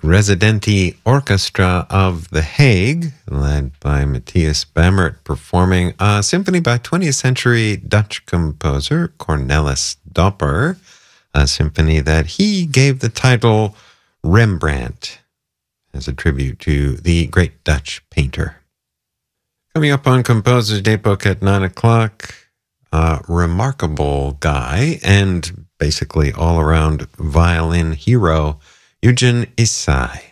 Residenti Orchestra of The Hague, led by Matthias Bamert, performing a symphony by 20th century Dutch composer Cornelis Dopper, a symphony that he gave the title Rembrandt as a tribute to the great Dutch painter. Coming up on Composer's Daybook at 9 o'clock, a remarkable guy and basically all-around violin hero, Eugen Issai.